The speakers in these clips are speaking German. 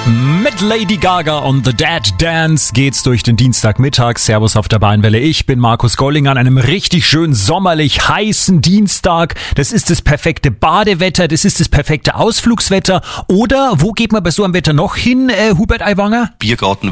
Mit Lady Gaga und The Dead Dance geht's durch den Dienstagmittag. Servus auf der Bayernwelle. Ich bin Markus Golling an einem richtig schön sommerlich heißen Dienstag. Das ist das perfekte Badewetter, das ist das perfekte Ausflugswetter. Oder wo geht man bei so einem Wetter noch hin, Hubert Aiwanger? Biergärten.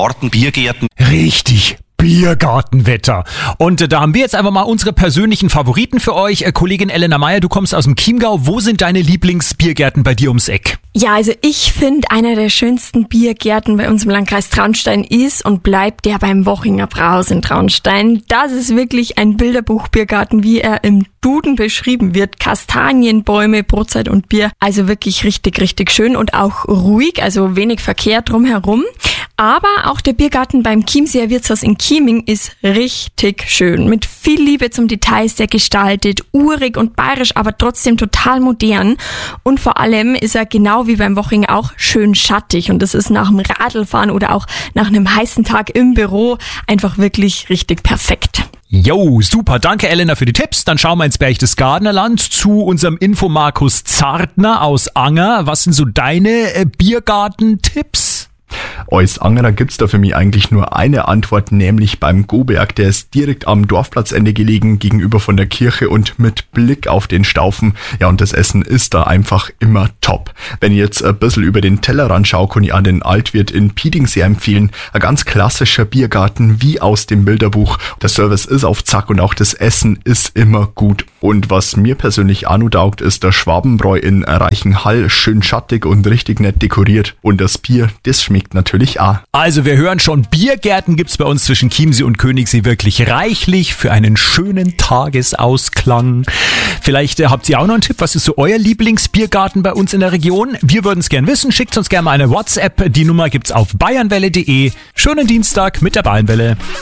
Richtig. Biergartenwetter. Und da haben wir jetzt einfach mal unsere persönlichen Favoriten für euch. Kollegin Elena Meyer, du kommst aus dem Chiemgau. Wo sind deine Lieblingsbiergärten bei dir ums Eck? Ja, also ich finde, einer der schönsten Biergärten bei uns im Landkreis Traunstein ist und bleibt der beim Wochinger Brauhaus in Traunstein. Das ist wirklich ein Bilderbuch-Biergarten, wie er im Duden beschrieben wird. Kastanien, Bäume, Brotzeit und Bier. Also wirklich richtig, richtig schön und auch ruhig, also wenig Verkehr drumherum. Aber auch der Biergarten beim Chiemseer Wirtshaus in Chieming ist richtig schön. Mit viel Liebe zum Detail sehr gestaltet, urig und bayerisch, aber trotzdem total modern. Und vor allem ist er genau wie beim Woching auch schön schattig. Und das ist nach dem Radlfahren oder auch nach einem heißen Tag im Büro einfach wirklich richtig perfekt. Jo, super. Danke, Elena, für die Tipps. Dann schauen wir ins Berchtesgadenerland zu unserem Info-Markus Zartner aus Anger. Was sind so deine Biergartentipps? Als Angerer gibt's da für mich eigentlich nur eine Antwort, nämlich beim Goberg. Der ist direkt am Dorfplatzende gelegen, gegenüber von der Kirche und mit Blick auf den Staufen. Ja, und das Essen ist da einfach immer top. Wenn ich jetzt ein bisschen über den Tellerrand schaue, kann ich an den Altwirt in Pieding sehr empfehlen. Ein ganz klassischer Biergarten wie aus dem Bilderbuch. Der Service ist auf Zack und auch das Essen ist immer gut. Und was mir persönlich auch noch taugt, ist der Schwabenbräu in Reichenhall. Schön schattig und richtig nett dekoriert. Und das Bier, das schmeckt natürlich auch. Also wir hören schon, Biergärten gibt's bei uns zwischen Chiemsee und Königssee wirklich reichlich für einen schönen Tagesausklang. Vielleicht habt ihr auch noch einen Tipp, was ist so euer Lieblingsbiergarten bei uns in der Region? Wir würden es gern wissen, schickt uns gerne mal eine WhatsApp. Die Nummer gibt's auf bayernwelle.de. Schönen Dienstag mit der Bayernwelle.